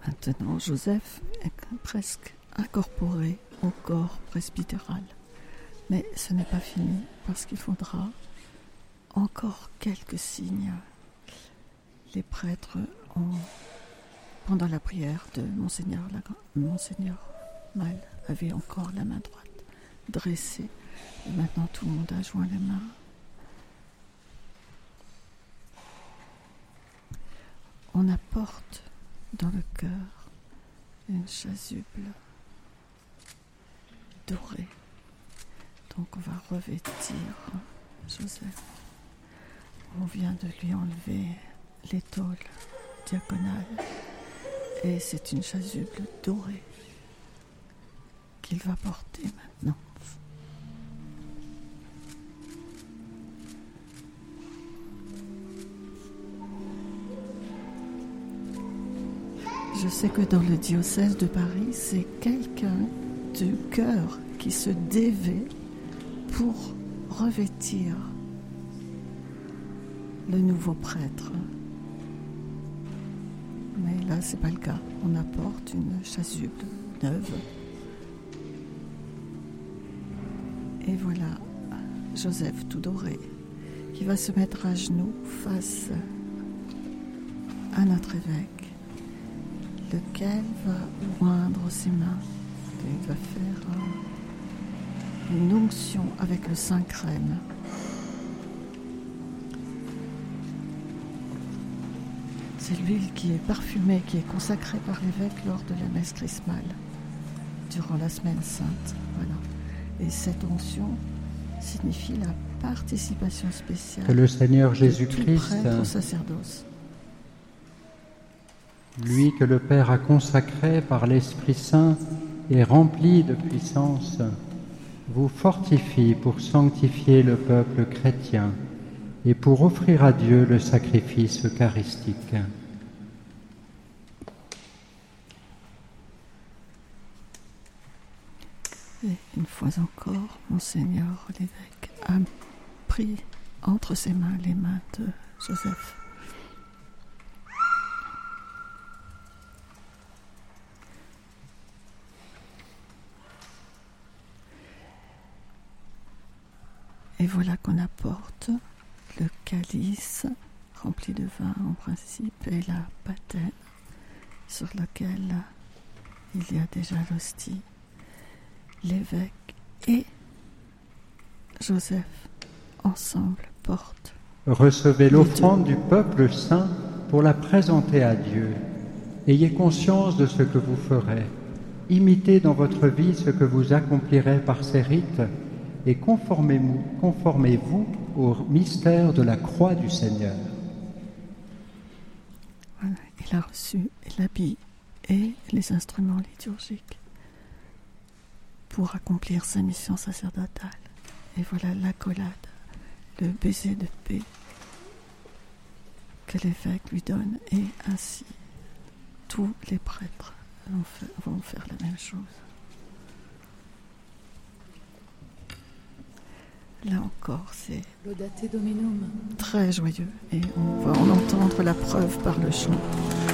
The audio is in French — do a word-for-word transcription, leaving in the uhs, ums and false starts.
Maintenant, Joseph est presque incorporé au corps presbytéral. Mais ce n'est pas fini, parce qu'il faudra encore quelques signes. Les prêtres ont, pendant la prière de Monseigneur, Monseigneur Mal avait encore la main droite dressée. Et maintenant, tout le monde a joint les mains. On apporte dans le cœur une chasuble dorée. Donc on va revêtir Joseph. On vient de lui enlever l'étole diagonale et c'est une chasuble dorée qu'il va porter maintenant. Je sais que dans le diocèse de Paris, c'est quelqu'un du cœur qui se dévait pour revêtir le nouveau prêtre. Mais là, c'est pas le cas. On apporte une chasuble neuve. Et voilà Joseph tout doré qui va se mettre à genoux face à notre évêque, lequel va oindre ses mains. Il va faire une onction avec le saint crème. C'est l'huile qui est parfumée, qui est consacrée par l'évêque lors de la messe chrismale, durant la semaine sainte. Voilà. Et cette onction signifie la participation spéciale que le Seigneur Jésus-Christ, de tout prêtre au sacerdoce. Lui que le Père a consacré par l'Esprit Saint et rempli de puissance, vous fortifie pour sanctifier le peuple chrétien et pour offrir à Dieu le sacrifice eucharistique. Et une fois encore, Monseigneur l'évêque a pris entre ses mains les mains de Joseph. Et voilà qu'on apporte le calice rempli de vin en principe et la patène sur laquelle il y a déjà l'hostie. L'évêque et Joseph ensemble portent. Recevez l'offrande du peuple saint pour la présenter à Dieu. Ayez conscience de ce que vous ferez. Imitez dans votre vie ce que vous accomplirez par ces rites et conformez-vous, conformez-vous au mystère de la croix du Seigneur. Voilà, il a reçu l'habit et les instruments liturgiques pour accomplir sa mission sacerdotale. Et voilà l'accolade, le baiser de paix que l'évêque lui donne, et ainsi tous les prêtres vont faire, vont faire la même chose. Là encore, c'est Laudate Dominum. Très joyeux, et on va en entendre la preuve par le chant.